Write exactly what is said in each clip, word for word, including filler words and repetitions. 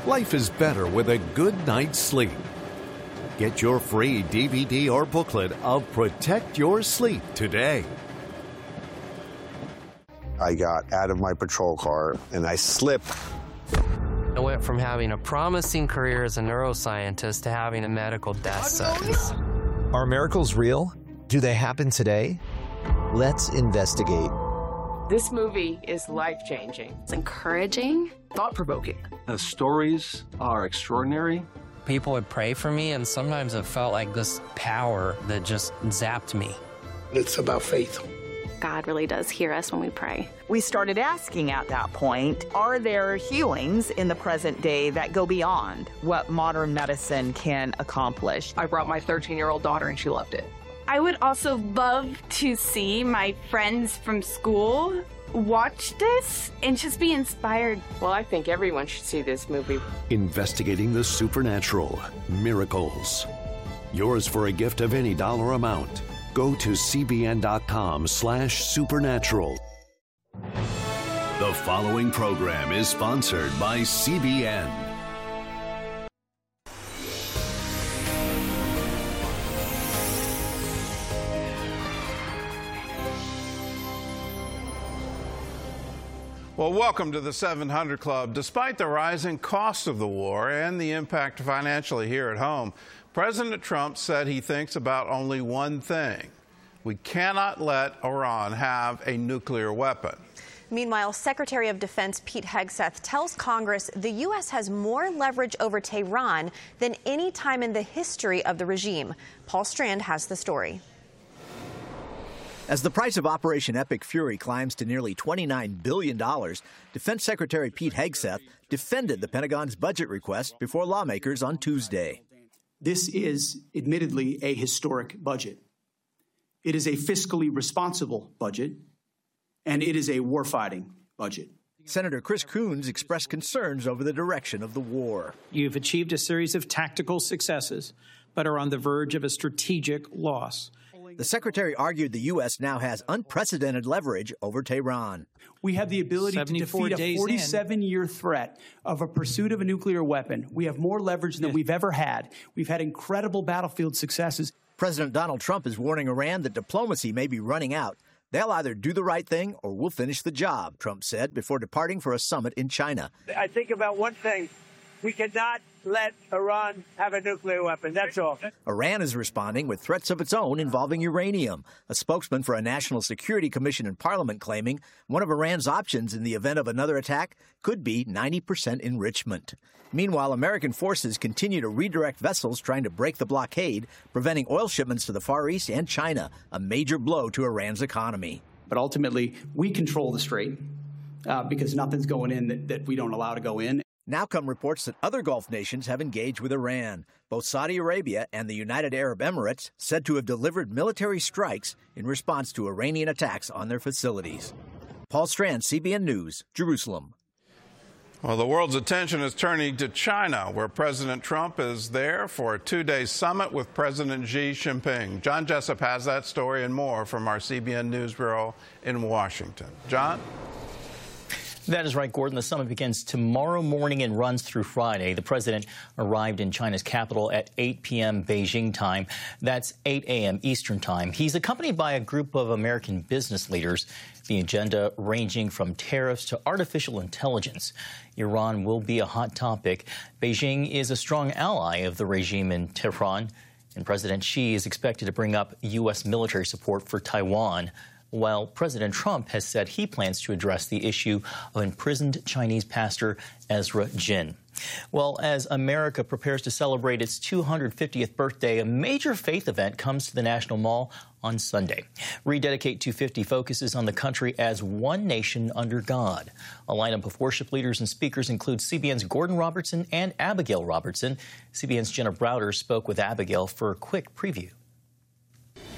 Life is better with a good night's sleep. Get your free D V D or booklet of Protect Your Sleep today. I got out of my patrol car and I slipped. I went from having a promising career as a neuroscientist to having a medical death sentence. Are miracles real? Do they happen today? Let's investigate. This movie is life-changing. It's encouraging. Thought-provoking. The stories are extraordinary. People would pray for me, and sometimes it felt like this power that just zapped me. It's about faith. God really does hear us when we pray. We started asking at that point, are there healings in the present day that go beyond what modern medicine can accomplish? I brought my thirteen-year-old daughter, and she loved it. I would also love to see my friends from school watch this and just be inspired. Well, I think everyone should see this movie. Investigating the supernatural, miracles. Yours for a gift of any dollar amount. Go to cbn.com slash supernatural. The following program is sponsored by C B N. Well, welcome to the seven hundred Club. Despite the rising cost of the war and the impact financially here at home, President Trump said he thinks about only one thing. We cannot let Iran have a nuclear weapon. Meanwhile, Secretary of Defense Pete Hegseth tells Congress the U S has more leverage over Tehran than any time in the history of the regime. Paul Strand has the story. As the price of Operation Epic Fury climbs to nearly twenty-nine billion dollars, Defense Secretary Pete Hegseth defended the Pentagon's budget request before lawmakers on Tuesday. This is admittedly a historic budget. It is a fiscally responsible budget, and it is a warfighting budget. Senator Chris Coons expressed concerns over the direction of the war. You've achieved a series of tactical successes, but are on the verge of a strategic loss. The secretary argued the U S now has unprecedented leverage over Tehran. We have the ability to defeat a forty-seven-year threat of a pursuit of a nuclear weapon. We have more leverage than we've ever had. We've had incredible battlefield successes. President Donald Trump is warning Iran that diplomacy may be running out. They'll either do the right thing or we'll finish the job, Trump said before departing for a summit in China. I think about one thing. We cannot let Iran have a nuclear weapon. That's all. Iran is responding with threats of its own involving uranium. A spokesman for a National Security Commission in Parliament claiming one of Iran's options in the event of another attack could be ninety percent enrichment. Meanwhile, American forces continue to redirect vessels trying to break the blockade, preventing oil shipments to the Far East and China, a major blow to Iran's economy. But ultimately, we control the strait uh, because nothing's going in that, that we don't allow to go in. Now come reports that other Gulf nations have engaged with Iran. Both Saudi Arabia and the United Arab Emirates said to have delivered military strikes in response to Iranian attacks on their facilities. Paul Strand, C B N News, Jerusalem. Well, the world's attention is turning to China, where President Trump is there for a two-day summit with President Xi Jinping. John Jessup has that story and more from our C B N News Bureau in Washington. John? That is right, Gordon. The summit begins tomorrow morning and runs through Friday. The president arrived in China's capital at eight p m Beijing time. That's eight a m Eastern time. He's accompanied by a group of American business leaders. The agenda ranging from tariffs to artificial intelligence. Iran will be a hot topic. Beijing is a strong ally of the regime in Tehran, and President Xi is expected to bring up U S military support for Taiwan, while President Trump has said he plans to address the issue of imprisoned Chinese pastor Ezra Jin. Well, as America prepares to celebrate its two hundred fiftieth birthday, a major faith event comes to the National Mall on Sunday. Rededicate two fifty focuses on the country as one nation under God. A lineup of worship leaders and speakers includes C B N's Gordon Robertson and Abigail Robertson. C B N's Jenna Browder spoke with Abigail for a quick preview.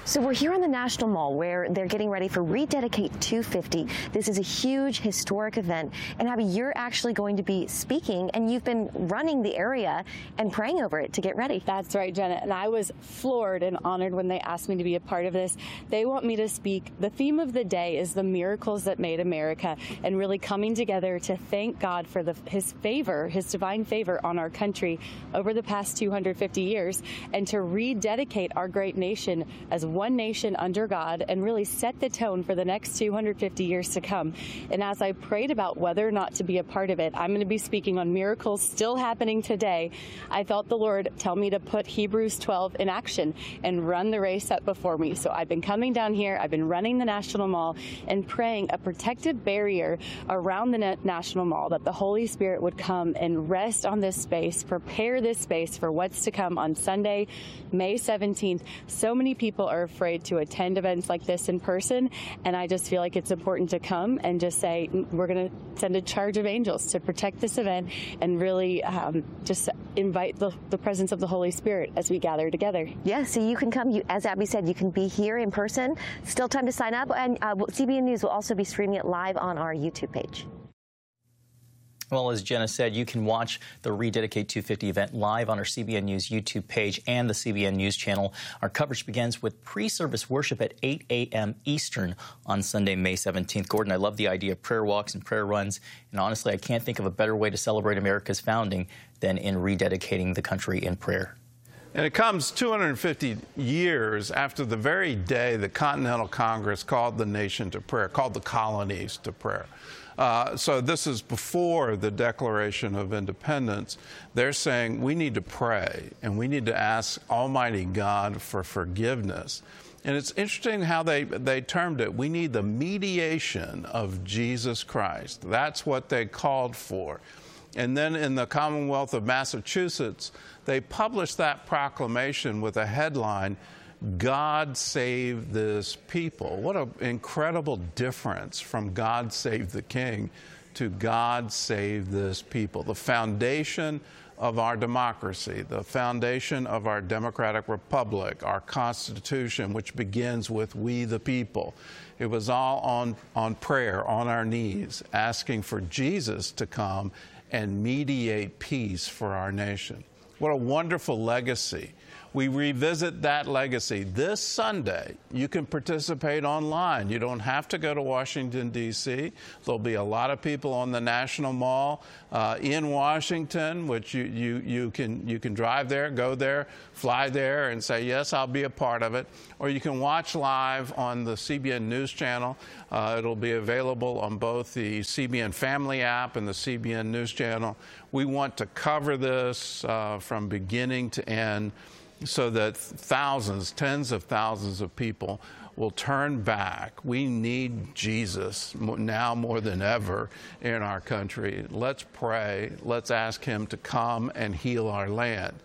So we're here on the National Mall where they're getting ready for Rededicate two fifty. This is a huge historic event. And Abby, you're actually going to be speaking, and you've been running the area and praying over it to get ready. That's right, Jenna. And I was floored and honored when they asked me to be a part of this. They want me to speak. The theme of the day is the miracles that made America, and really coming together to thank God for the, his favor, his divine favor on our country over the past two hundred fifty years, and to rededicate our great nation as one nation under God and really set the tone for the next two hundred fifty years to come. And as I prayed about whether or not to be a part of it, I'm going to be speaking on miracles still happening today. I felt the Lord tell me to put Hebrews twelve in action and run the race up before me. So I've been coming down here, I've been running the National Mall and praying a protective barrier around the National Mall, that the Holy Spirit would come and rest on this space, prepare this space for what's to come on Sunday, May seventeenth. So many people are afraid to attend events like this in person, and I just feel like it's important to come and just say, we're going to send a charge of angels to protect this event and really um, just invite the, the presence of the Holy Spirit as we gather together. Yeah, so you can come, you, as Abby said, you can be here in person. Still time to sign up, and uh, C B N News will also be streaming it live on our YouTube page. Well, as Jenna said, you can watch the Rededicate two fifty event live on our C B N News YouTube page and the C B N News channel. Our coverage begins with pre-service worship at eight a m Eastern on Sunday, May seventeenth. Gordon, I love the idea of prayer walks and prayer runs, and honestly, I can't think of a better way to celebrate America's founding than in rededicating the country in prayer. And it comes two hundred fifty years after the very day the Continental Congress called the nation to prayer, called the colonies to prayer. Uh, so this is before the Declaration of Independence. They're saying we need to pray and we need to ask Almighty God for forgiveness. And it's interesting how they, they termed it. We need the mediation of Jesus Christ. That's what they called for. And then in the Commonwealth of Massachusetts, they published that proclamation with a headline, God Save This People. What an incredible difference from God Save the King to God Save This People. The foundation of our democracy, the foundation of our democratic republic, our Constitution, which begins with we the people. It was all on, on prayer, on our knees, asking for Jesus to come and mediate peace for our nation. What a wonderful legacy. We revisit that legacy this Sunday. You can participate online. You don't have to go to Washington, D C There'll be a lot of people on the National Mall uh, in Washington, which you, you, you, can, you can drive there, go there, fly there, and say, yes, I'll be a part of it. Or you can watch live on the C B N News channel. Uh, it'll be available on both the C B N Family app and the C B N News channel. We want to cover this uh, from beginning to end, so that thousands, tens of thousands of people will turn back. We need Jesus now more than ever in our country. Let's pray. Let's ask him to come and heal our land.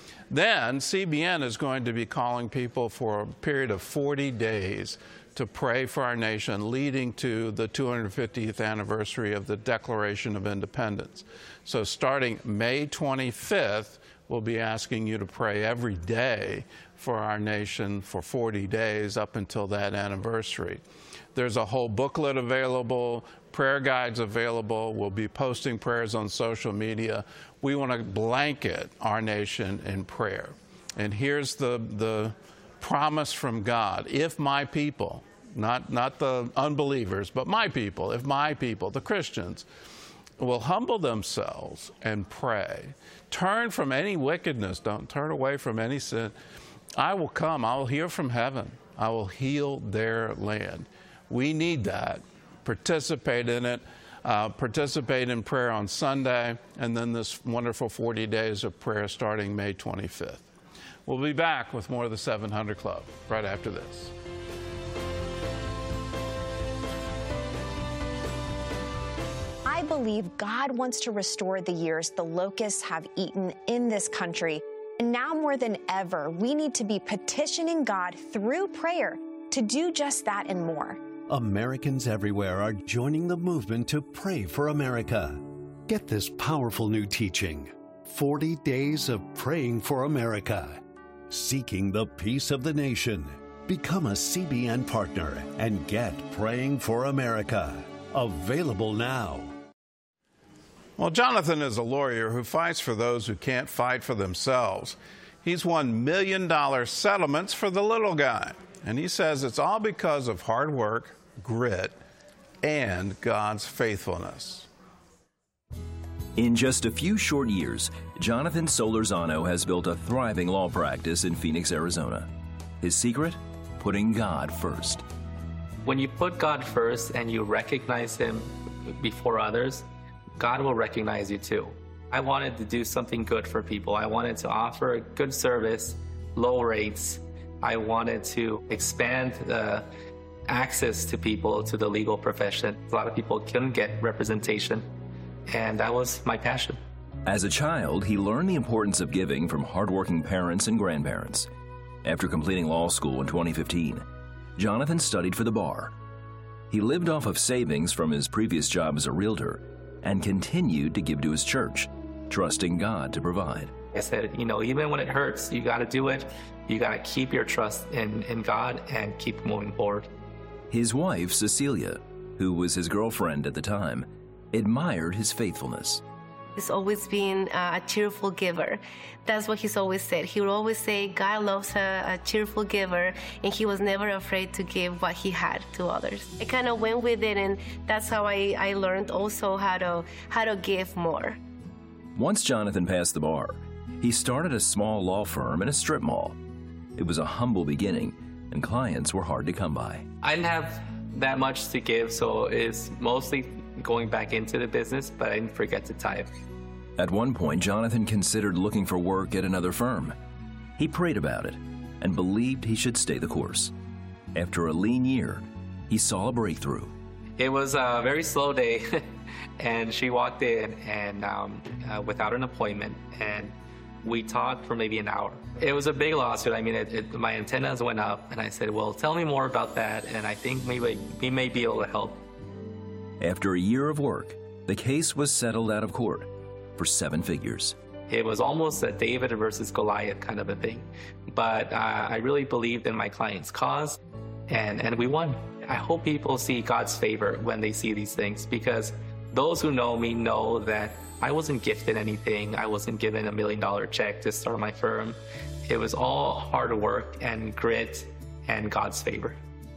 Then C B N is going to be calling people for a period of forty days to pray for our nation, leading to the two hundred fiftieth anniversary of the Declaration of Independence. So starting May twenty-fifth, we'll be asking you to pray every day for our nation for forty days up until that anniversary. There's a whole booklet available, prayer guides available. We'll be posting prayers on social media. We want to blanket our nation in prayer. And here's the, the promise from God. If my people, not, not the unbelievers, but my people, if my people, the Christians, will humble themselves and pray, turn from any wickedness, don't turn away from any sin, I will come, I will hear from heaven, I will heal their land. We need that. Participate in it. Uh, participate in prayer on Sunday, and then this wonderful forty days of prayer starting May twenty-fifth. We'll be back with more of the seven hundred Club right after this. I believe God wants to restore the years the locusts have eaten in this country. And now more than ever, we need to be petitioning God through prayer to do just that and more. Americans everywhere are joining the movement to pray for America. Get this powerful new teaching, forty days of Praying for America, seeking the peace of the nation. Become a C B N partner and get Praying for America. Available now. Well, Jonathan is a lawyer who fights for those who can't fight for themselves. He's won million dollar settlements for the little guy. And he says it's all because of hard work, grit, and God's faithfulness. In just a few short years, Jonathan Solorzano has built a thriving law practice in Phoenix, Arizona. His secret? Putting God first. When you put God first and you recognize Him before others, God will recognize you too. I wanted to do something good for people. I wanted to offer good service, low rates. I wanted to expand the access to people to the legal profession. A lot of people couldn't get representation, and that was my passion. As a child, he learned the importance of giving from hardworking parents and grandparents. After completing law school in twenty fifteen, Jonathan studied for the bar. He lived off of savings from his previous job as a realtor and continued to give to his church, trusting God to provide. I said, you know, even when it hurts, you got to do it. You got to keep your trust in, in God and keep moving forward. His wife, Cecilia, who was his girlfriend at the time, admired his faithfulness. He's always been a cheerful giver. That's what he's always said. He would always say, God loves a, a cheerful giver, and he was never afraid to give what he had to others. I kind of went with it, and that's how I, I learned also how to, how to give more. Once Jonathan passed the bar, he started a small law firm in a strip mall. It was a humble beginning, and clients were hard to come by. I didn't have that much to give, so it's mostly going back into the business, but I didn't forget to tithe. At one point, Jonathan considered looking for work at another firm. He prayed about it and believed he should stay the course. After a lean year, he saw a breakthrough. It was a very slow day, and she walked in and um, uh, without an appointment, and we talked for maybe an hour. It was a big lawsuit. I mean, it, it, my antennas went up, and I said, well, tell me more about that, and I think maybe we may be able to help. After a year of work, the case was settled out of court for seven figures. It was almost a David versus Goliath kind of a thing. But uh, I really believed in my client's cause, and, and we won. I hope people see God's favor when they see these things, because those who know me know that I wasn't gifted anything. I wasn't given a million dollar check to start my firm. It was all hard work and grit and God's favor.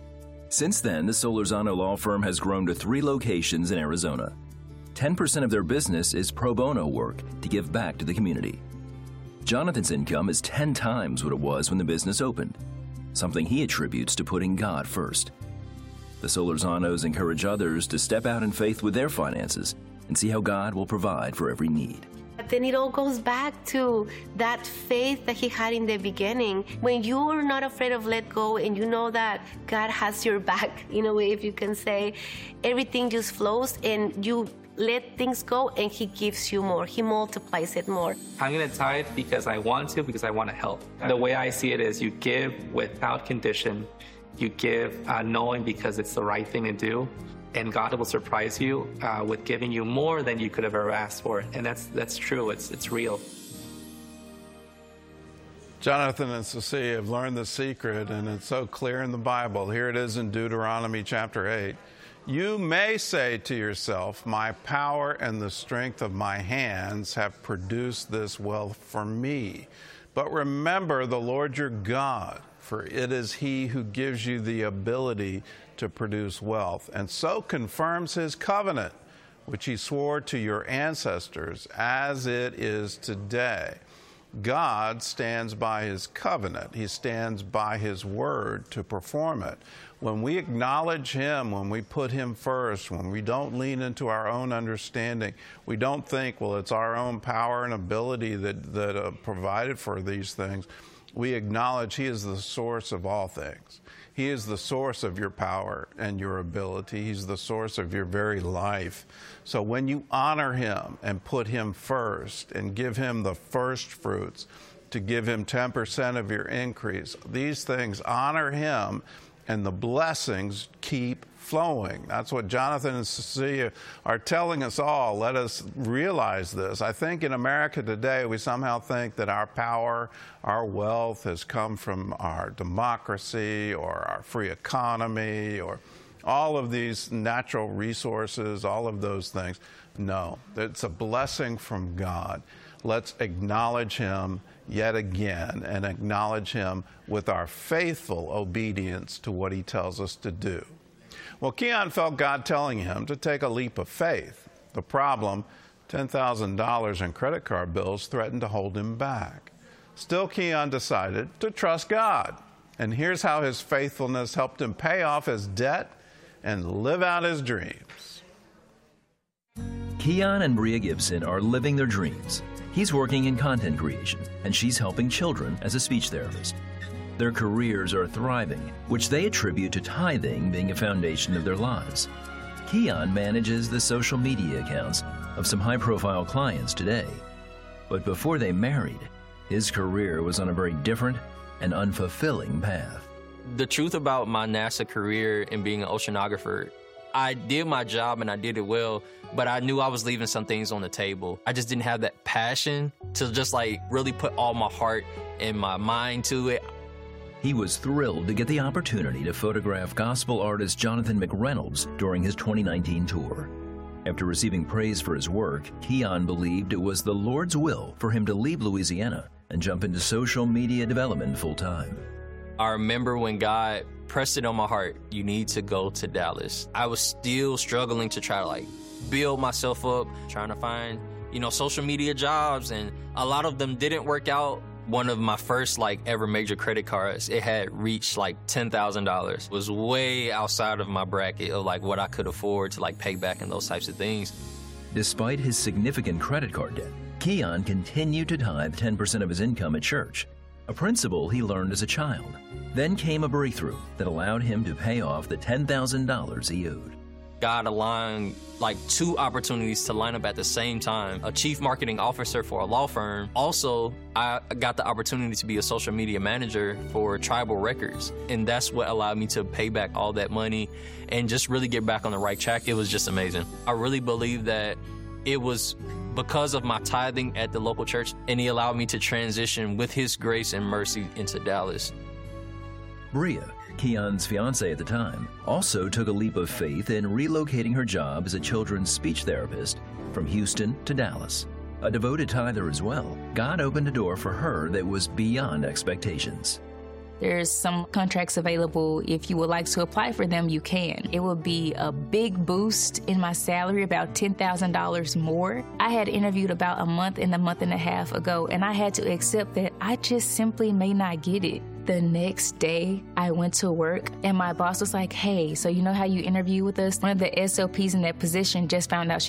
Since then, the Solorzano law firm has grown to three locations in Arizona. ten percent of their business is pro bono work to give back to the community. Jonathan's income is ten times what it was when the business opened, something he attributes to putting God first. The Solorzanos encourage others to step out in faith with their finances and see how God will provide for every need. But then it all goes back to that faith that he had in the beginning. When you are not afraid of let go and you know that God has your back, in a way, if you can say, everything just flows and you let things go and he gives you more. He multiplies it more. I'm going to tithe because I want to, because I want to help. The way I see it is you give without condition. You give uh, knowing because it's the right thing to do. And God will surprise you uh, with giving you more than you could have ever asked for. And that's that's true. It's it's real. Jonathan and Cecilia have learned the secret, and it's so clear in the Bible. Here it is in Deuteronomy chapter eight. You may say to yourself, my power and the strength of my hands have produced this wealth for me. But remember the Lord your God, for it is he who gives you the ability to produce wealth, and so confirms his covenant, which he swore to your ancestors, as it is today. God stands by his covenant. He stands by his word to perform it. When we acknowledge him, when we put him first, when we don't lean into our own understanding, we don't think, well, it's our own power and ability that, that uh, provided for these things. We acknowledge he is the source of all things. He is the source of your power and your ability. He's the source of your very life. So when you honor him and put him first and give him the first fruits, to give him ten percent of your increase, these things honor him, and the blessings keep flowing. That's what Jonathan and Cecilia are telling us all. Let us realize this. I think in America today, we somehow think that our power, our wealth has come from our democracy or our free economy or all of these natural resources, all of those things. No, it's a blessing from God. Let's acknowledge him yet again and acknowledge him with our faithful obedience to what he tells us to do. Well, Keon felt God telling him to take a leap of faith. The problem, ten thousand dollars in credit card bills threatened to hold him back. Still, Keon decided to trust God. And here's how his faithfulness helped him pay off his debt and live out his dreams. Keon and Bria Gibson are living their dreams. He's working in content creation, and she's helping children as a speech therapist. Their careers are thriving, which they attribute to tithing being a foundation of their lives. Keon manages the social media accounts of some high-profile clients today. But before they married, his career was on a very different and unfulfilling path. The truth about my NASA career and being an oceanographer, I did my job and I did it well, but I knew I was leaving some things on the table. I just didn't have that passion to just like really put all my heart and my mind to it. He was thrilled to get the opportunity to photograph gospel artist Jonathan McReynolds during his twenty nineteen tour. After receiving praise for his work, Keon believed it was the Lord's will for him to leave Louisiana and jump into social media development full-time. I remember when God pressed it on my heart, you need to go to Dallas. I was still struggling to try to like build myself up, trying to find, you know, social media jobs, and a lot of them didn't work out. One of my first like ever major credit cards, it had reached like ten thousand dollars. It was way outside of my bracket of like what I could afford to like pay back and those types of things. Despite his significant credit card debt, Keon continued to tithe ten percent of his income at church, a principle he learned as a child. Then came a breakthrough that allowed him to pay off the ten thousand dollars he owed. God aligned like two opportunities to line up at the same time. A chief marketing officer for a law firm. Also, I got the opportunity to be a social media manager for Tribal Records. And that's what allowed me to pay back all that money and just really get back on the right track. It was just amazing. I really believe that it was because of my tithing at the local church, and he allowed me to transition with his grace and mercy into Dallas. Bria, Keon's fiancée at the time, also took a leap of faith in relocating her job as a children's speech therapist from Houston to Dallas. A devoted tither as well, God opened a door for her that was beyond expectations. There's some contracts available. If you would like to apply for them, you can. It will be a big boost in my salary, about ten thousand dollars more. I had interviewed about a month and a month and a half ago, and I had to accept that I just simply may not get it. The next day, I went to work, and my boss was like, hey, so you know how you interview with us? One of the S O Ps in that position just found out she